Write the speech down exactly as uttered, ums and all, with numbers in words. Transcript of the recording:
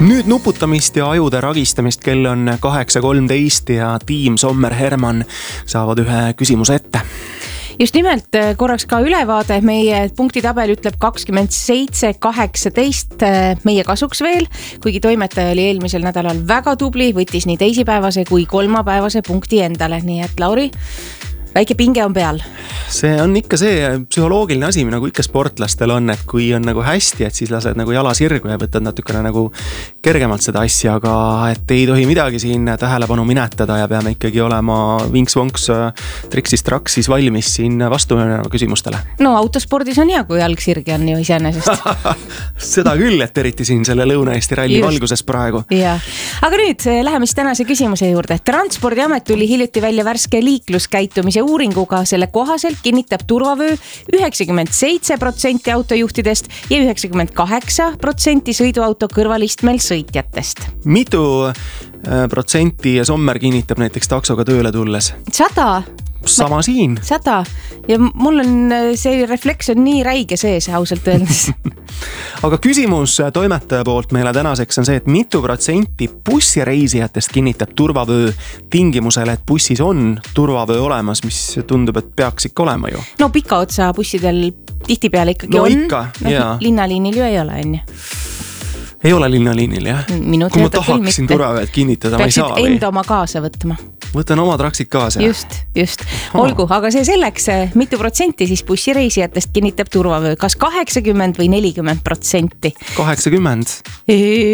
Nüüd nuputamist ja ajude ragistamist, kell on kaheksa kolmteist ja tiim Sommer Herman saavad ühe küsimuse ette. Just nimelt korraks ka ülevaade, meie punktitabel ütleb kakskümmend seitse kaheksateist meie kasuks veel, kuigi toimetaja oli eelmisel nädalal väga tubli, võttis nii teisipäevase kui kolmapäevase punkti endale, nii et Lauri, väike pinge on peal. See on ikka see psühholoogiline asi, nagu ikka sportlastel on, et kui on nagu hästi, et siis lased nagu jala sirgu ja võtad natukene nagu kergemalt seda asja, aga et ei tohi midagi siin tähelepanu minetada ja peame ikkagi olema vinks-vonks triksis traksis valmis siin vastu küsimustele. No autospordis on hea, kui jalg sirgi on ju iseenesest. Seda küll, et eriti siin selle Lõuna-Eesti ralli Just. valguses praegu. Ja. Aga nüüd läheme siis tänase küsimuse juurde. Transpordiamet tuli hiljuti välja värske liikluskäitumise uuringuga, selle kohaselt kinnitab turvavöö üheksakümmend seitse protsenti autojuhtidest ja üheksakümmend kaheksa protsenti sõiduauto kõrvalistmel sõitjatest. Mitu protsenti Sommer kinnitab näiteks taksoga tööle tulles? Sada. Sama siin. Sada. Ja mul on see refleks on nii räige sees, ausalt öeldes. Aga küsimus toimetaja poolt meile tänaseks on see, et mitu protsenti bussireisijatest kinnitab turvavöö tingimusele, et bussis on turvavöö olemas, mis tundub, et peaks ikka olema ju. No pika otsa bussidel tihtipeale ikkagi no, on. Ikka, no, linnaliinil ju ei ole, on ju. Ei ole linnaliinil, jah? Minu Kui ma tahaksin turvavööd kinnitada, ma ei saa või? Peaksid enda oma kaasa võtma. Võtan oma traksid kaasa. Just, just. Olgu, aga see selleks, mitu protsenti siis bussireisijatest kinnitab turvavöö? Kas kaheksakümmend või nelikümmend protsenti? kaheksakümmend.